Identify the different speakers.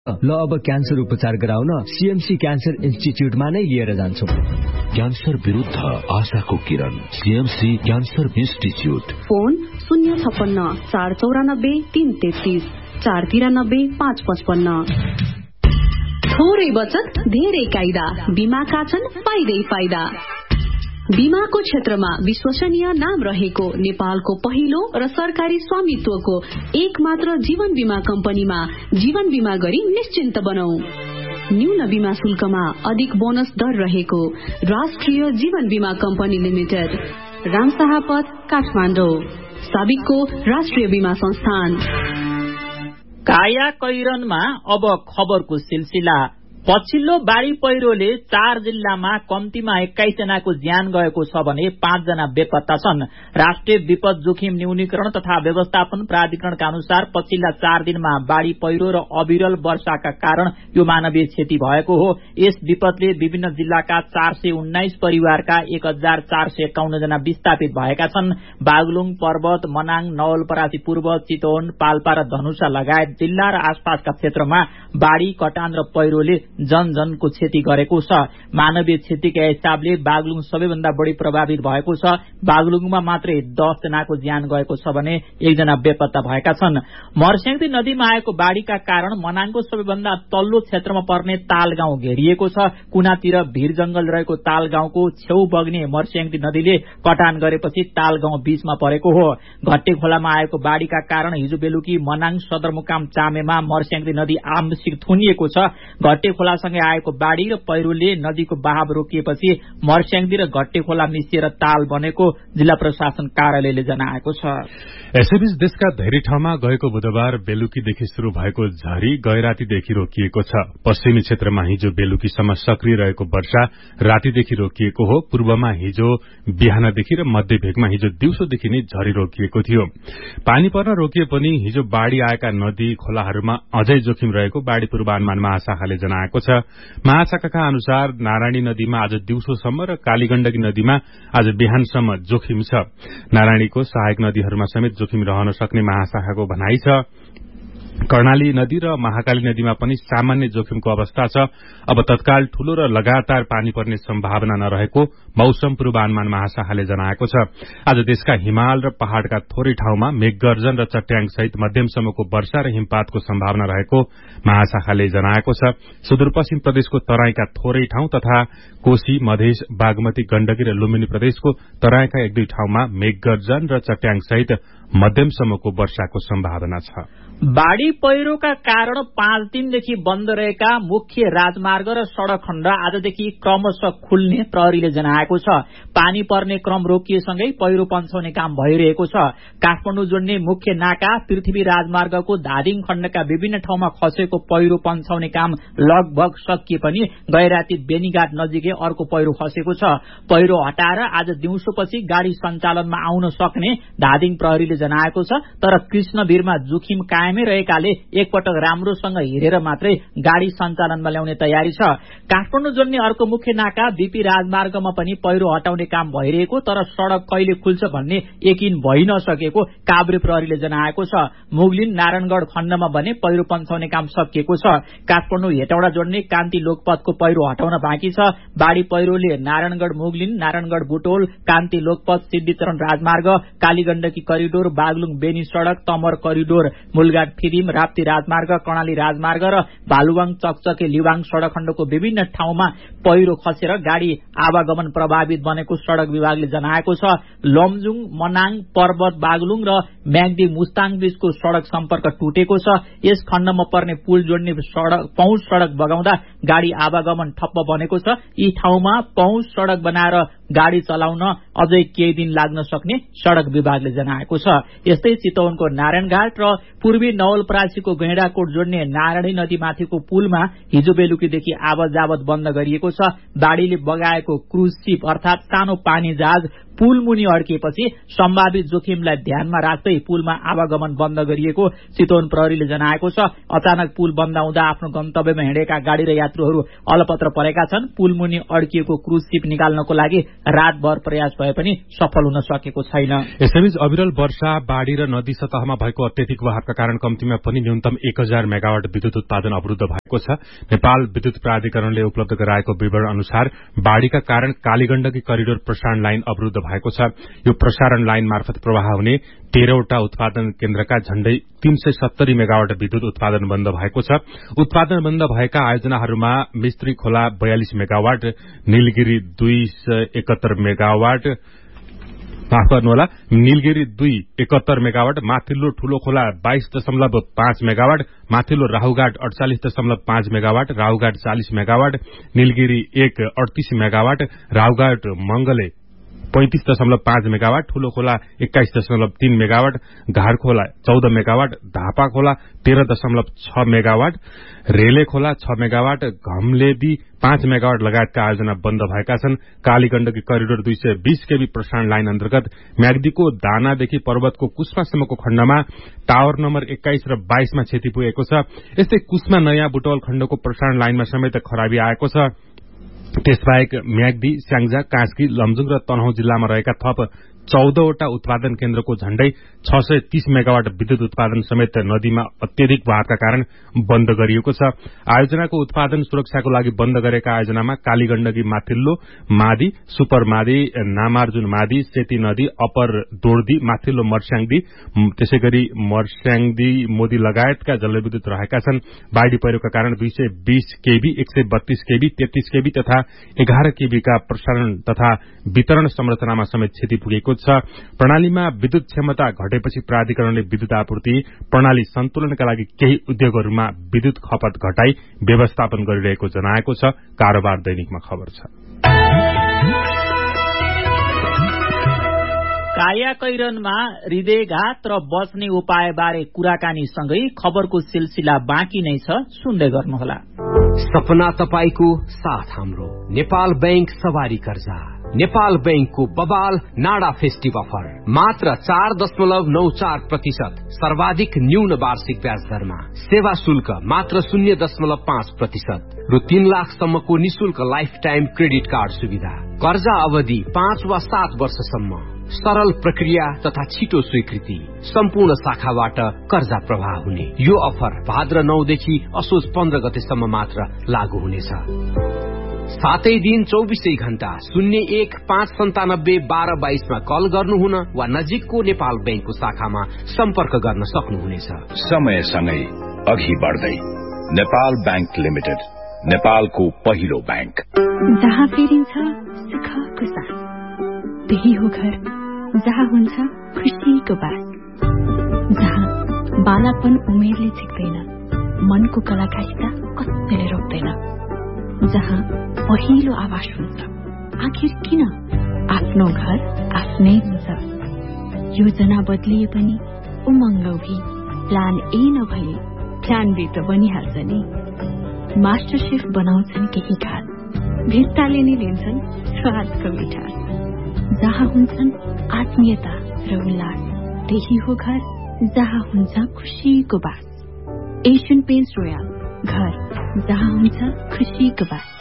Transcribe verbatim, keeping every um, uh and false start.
Speaker 1: ल अब क्यान्सर उपचार गराउन सीएमसी क्यान्सर इन्स्टिच्युटमा नै लिएर जान्छौं।
Speaker 2: क्यान्सर विरुद्ध आशाको किरण, सीएमसी क्यान्सर इन्स्टिच्युट।
Speaker 3: फोन शून्य छप्पन्न चार चौरानब्बे तीन तेत्तीस चार तिरानब्बे पाँच पचपन्न। थोरै बचत धेरै कायदा, बीमाका छन् फाइदै फाइदा। बीमाको क्षेत्रमा विश्वसनीय नाम रहेको नेपालको पहिलो र सरकारी स्वामित्वको एक मात्र जीवन बीमा कम्पनीमा जीवन बीमा गरी निश्चिन्त बनौ। न्यून बीमा शुल्कमा अधिक बोनस दर रहेको राष्ट्रिय जीवन बीमा कम्पनी लिमिटेड, रामशाहपथ, काठमाडौँ। साबिकको राष्ट्रिय बीमा संस्थान।
Speaker 4: काया कैरनमा अब खबरको सिलसिला। पछिल्लो बाढ़ी पहिरोले चार जिल्लामा कम्तीमा एक्काइस जनाको ज्यान गएको छ भने पाँच जना बेपत्ता छन्। राष्ट्रिय विपद जोखिम न्यूनीकरण तथा व्यवस्थापन प्राधिकरणका अनुसार पछिल्ला चार दिनमा बाढ़ी पहिरो र अविरल वर्षाका कारण यो मानवीय क्षति भएको हो। यस विपदले विभिन्न जिल्लाका चार सय उन्नाइस परिवारका एक हजार चार सय एकाउन्न जना विस्थापित भएका छन्। बागलुङ, पर्वत, मनाङ, नवलपरासी पूर्व, चितवन, पाल्पा र धनुषा लगायत जिल्ला र आसपासका क्षेत्रमा बाढ़ी, कटान र पहिरोले जनजनको क्षति गरेको छ। मानवीय क्षतिका हिसाबले बागलुङ सबैभन्दा बढ़ी प्रभावित भएको छ। बागलुङमा मात्रै दस जनाको ज्यान गएको छ भने एकजना बेपत्ता भएका छन्। मर्स्याङदी नदीमा आएको बाढ़ीका कारण मनाङको सबैभन्दा तल्लो क्षेत्रमा पर्ने ताल गाउँ घेरिएको छ। कुनातिर भीर जंगल रहेको ताल गाउँको छेउ बग्ने मर्स्याङदी नदीले कटान गरेपछि ताल गाउँ बीचमा परेको हो। घट्टे खोलामा आएको बाढ़ीका कारण हिजो बेलुकी मनाङ सदरमुकाम चामेमा मर्स्याङदी नदी आंशिक थुनिएको छ। घट्टे खोलासँगै आएको बाढ़ी र पहिरोले नदीको बहाव रोकिएपछि मर्स्याङदी र घट्टे खोला मिसिएर ताल बनेको जिल्ला प्रशासन कार्यालयले जनाएको छ।
Speaker 5: यसैबीच देशका धेरै ठाउँमा गएको बुधबार बेलुकीदेखि शुरू भएको झरी गैरातीदेखि रोकिएको छ। पश्चिमी क्षेत्रमा हिजो बेलुकीसम्म सक्रिय रहेको वर्षा रातीदेखि रोकिएको हो। पूर्वमा हिजो बिहानदेखि र मध्य भेगमा हिजो दिउँसोदेखि नै झरी रोकिएको थियो। पानी पर्न रोकिए पनि हिजो बाढ़ी आएका नदी खोलाहरूमा अझै जोखिम रहेको बाढ़ी पूर्वानुमान महाशाखाले जनाएको छ। महाशाखाका अनुसार नारायणी नदीमा आज दिउँसोसम्म र कालीगण्डकी नदीमा आज बिहानसम्म जोखिम छ। नारायणीको सहायक नदीहरूमा समेत जोखिम रहन सक्ने महाशाखाको भनाइ छ। कर्णाली नदी र महाकाली नदीमा पनि सामान्य जोखिमको अवस्था छ। अब तत्काल ठूलो र लगातार पानी पर्ने सम्भावना नरहेको मौसम पूर्वानुमान महाशाखाले जनाएको छ। आज देशका हिमाल र पहाड़का थोरै ठाउँमा मेघगर्जन र चट्याङ सहित मध्यमसम्मको वर्षा र हिमपातको सम्भावना रहेको महाशाखाले जनाएको छ। सुदूरपश्चिम प्रदेशको तराईका थोरै ठाउँ तथा कोशी, मधेस, बागमती, गण्डकी र लुम्बिनी प्रदेशको तराईका एक दुई ठाउँमा मेघगर्जन र चट्याङ सहित मध्यमसम्मको वर्षाको सम्भावना छ।
Speaker 4: बाढ़ी पहिरोका कारण पाँच दिनदेखि बन्द रहेका मुख्य राजमार्ग र सड़क खण्ड आजदेखि क्रमशः खुल्ने प्रहरीले जनाएको छ। पानी पर्ने क्रम रोकिएसँगै पहिरो पन्छाउने काम भइरहेको छ। काठमाडौँ जोड्ने मुख्य नाका पृथ्वी राजमार्गको धादिङ खण्डका विभिन्न ठाउँमा खसेको पहिरो पन्छाउने काम लगभग सकिए पनि गैराती बेनीघाट नजिकै अर्को पहिरो खसेको छ। पहिरो हटाएर आज दिउँसोपछि गाड़ी सञ्चालनमा आउन सक्ने धादिङ प्रहरीले जनाएको छ। तर कृष्णवीरमा जोखिम कायमै रहेकाले एकपटक राम्रोसँग हिरेर मात्रै गाड़ी सञ्चालनमा ल्याउने तयारी छ। काठमाडौँ जोड्ने अर्को मुख्य नाका बीपी राजमार्गमा पनि पहिरो हटाउने काम भइरहेको तर सड़क कहिले खुल्छ भन्ने यकिन भइ नसकेको काभ्रे प्रहरीले जनाएको छ। मुगलिन नारायणगढ़ खण्डमा भने पहिरो पन्छाउने काम सकिएको छ। काठमाडौँ हेटौडा जोड्ने कान्ति लोकपथको पहिरो हटाउन बाँकी छ। बाढ़ी पहिरोले नारायणगढ़ मुगलिन, नारायणगढ़ बुटोल, कान्ति लोकपथ, सिद्धिचरण राजमार्ग, कालीगण्डकी करिडोर, बागलुङ बेनी सड़क, तमर करिडोर, मूलघाट फिरिम, राप्ती राजमार्ग, कर्णाली राजमार्ग र भालुवाङ चकचके लिवाङ सड़क खण्डको विभिन्न ठाउँमा पहिरो खसेर गाड़ी आवागमन प्रभावित बनेको सड़क विभागले जनाएको छ। लमजुङ, मनाङ, पर्वत, बागलुङ र म्याग्दी मुस्ताङ बीचको सड़क सम्पर्क टुटेको छ। यस खण्डमा पर्ने पुल जोड्ने सड़क पहुँच सड़क बगाउँदा गाड़ी आवागमन ठप्प बनेको छ। यी ठाउँमा पहुँच सड़क बनाएर गाड़ी चलाउन अझै केही दिन लाग्न सक्ने सड़क विभागले जनाएको छ। यस्तै चितवनको नारायणघाट र पूर्वी नवलपरासीको गैंडाकोट जोड्ने नारायणी नदीमाथिको पुलमा हिजो बेलुकीदेखि आवत जावत बन्द गरिएको छ। बाढ़ीले बगाएको क्रूज शिप अर्थात सानो पानी जहाज पुल मुनि अड्किएपछि सम्भावित जोखिमलाई ध्यानमा राख्दै पुलमा आवागमन बन्द गरिएको चितवन प्रहरीले जनाएको छ। अचानक पुल बन्द हुँदा आफ्नो गन्तव्यमा हिँडेका गाड़ी र यात्रुहरू अलपत्र परेका छन्। पुल मुनि अड्किएको क्रुज शिप निकाल्नको लागि रातभर प्रयास भए पनि सफल हुन सकेको छैन।
Speaker 5: यसैबीच अविरल वर्षा, बाढ़ी र नदी सतहमा भएको अत्यधिक बहावका कारण कम्तीमा पनि न्यूनतम एक हजार मेगावाट विद्युत उत्पादन अवरुद्ध भएको छ। नेपाल विद्युत प्राधिकरणले उपलब्ध गराएको विवरण अनुसार बाढ़ीका कारण कालीगण्डकी करिडोर प्रसारण लाइन अवरुद्ध भएको छ। यो प्रसारण लाइन मार्फत प्रवाह हुने तेह्रवटा उत्पादन केन्द्रका झण्डै तीन सय सत्तरी मेगावाट विद्युत उत्पादन बन्द भएको छ। उत्पादन बन्द भएका आयोजनाहरूमा मिस्त्री खोला बयालिस मेगावाट, नीलगिरी दुई सय एकहत्तर मेगावाट माफ गर्नुहोला नीलगिरी दुई एकहत्तर मेगावाट, माथिल्लो ठूलो खोला बाइस दशमलव पाँच मेगावाट, माथिल्लो राहुघाट अडचालिस दशमलव पाँच मेगावाट, राहुघाट चालिस मेगावाट, नीलगिरी एक अडतीस मेगावाट, राहुघाट मंगले पैंतीस दशमलव पाँच मेगावाट, ठूलो खोला एक्काइस दशमलव तीन मेगावाट, घार खोला चौध मेगावाट, धापा खोला तेह्र दशमलव छ मेगावाट, रेले खोला छ मेगावाट, घमलेदी पाँच मेगावाट लगायतका आयोजना बन्द भएका छन्। कालीगण्डकी करिडोर दुई सय बीस केबी प्रसारण लाइन अन्तर्गत म्याग्दीको दानादेखि पर्वतको कुस्मासम्मको खण्डमा टावर नम्बर एक्काइस र बाइसमा क्षति पुगेको छ। यस्तै कुस्मा नयाँ बुटवल खण्डको प्रसारण लाइनमा समेत खराबी आएको छ। त्यसबाहेक म्याग्दी, स्याङ्जा, कास्की, लमजुङ र तनहुँ जिल्लामा रहेका थप चौधवटा उत्पादन केन्द्रको झण्डै छ सय तीस मेगावाट विद्युत उत्पादन समेत नदीमा अत्यधिक बहावका कारण बन्द गरिएको छ। आयोजनाको उत्पादन सुरक्षाको लागि बन्द गरेका आयोजनामा कालीगण्डकी माथिल्लो मादी, सुपर मादी, नामार्जुन मादी, सेती नदी, अप्पर दोर्दी, माथिल्लो मर्स्याङदी, त्यसै गरी मर्स्याङदी मोदी लगायतका जलविद्युत रहेका छन्। बाढ़ी पहिरोका कारण दुई सय बीस केबी, एक सय बत्तीस केबी, तेत्तीस केबी तथा एघार केबीका प्रसारण तथा वितरण संरचनामा समेत क्षति पुगेको छ। प्रणालीमा विद्युत क्षमता घटेपछि प्राधिकरणले विद्युत आपूर्ति प्रणाली सन्तुलनका लागि केही उद्योगहरूमा विद्युत खपत घटाई व्यवस्थापन गरिरहेको जनाएको छ। कारोबार दैनिकमा खबर छ।
Speaker 4: कायाकैरनमा हृदयघात र बच्ने उपायबारे कुराकानीसँगै खबरको सिलसिला बाँकी नै छ, सुन्दै गर्नुहोला।
Speaker 6: सपना तपाईको साथ हाम्रो नेपाल बैंक सवारी कर्जा। नेपाल बैंकको बबाल नाडा फेस्टिभ अफर मात्र चार दशमलव नौ चार प्रतिशत सर्वाधिक न्यून वार्षिक ब्याज दरमा, सेवा शुल्क मात्र शून्य दशमलव पाँच प्रतिशत र तीन लाखसम्मको निशुल्क लाइफ टाइम क्रेडिट कार्ड सुविधा। कर्जा अवधि पाँच वा सात वर्षसम्म, सरल प्रक्रिया तथा छिटो स्वीकृति, सम्पूर्ण शाखाबाट कर्जा प्रवाह हुने। यो अफर भाद्र नौदेखि असोज पन्ध्र गतेसम्म मात्र लागू हुनेछ। सातै दिन चौबिसै घण्टा शून्य एक पाँच सन्तानब्बे बाह्र बाइसमा कल गर्नुहुन वा नजिकको नेपाल बैंकको शाखामा सम्पर्क गर्न सक्नुहुनेछ।
Speaker 2: समयसँगै अघि बढ्दै नेपाल बैंक लिमिटेड, नेपालको पहिलो बैंक।
Speaker 7: जहाँ फेरिन्छ सुखको साथ, त्यही हो घर जहाँ हुन्छ खुसीको बास, जहाँ बालापन उमेरले झिक्दैन, मनको कलाकारिता कसैले रोक्दैन, जहाँ पहिलो आवाज हुन्छ आखिर किन आफ्नो घर आफ्नै हुन्छ। योजना बदलिए पनि उमङ्गौही, प्लान ए नभए प्लान बी त बनिहाल्छ नि। मास्टर शेफ बनाउँछन् केही खास, भित्ताले नै लिन्छन् स्वादको मिठास, जहाँ हुन्छन् आत्मीयता र उल्लास, त्यही हो घर जहाँ हुन्छ खुसीको बास। एसियन पेन्ट्स रोयल, घर जहाँ हुन्छ खुसीको बास।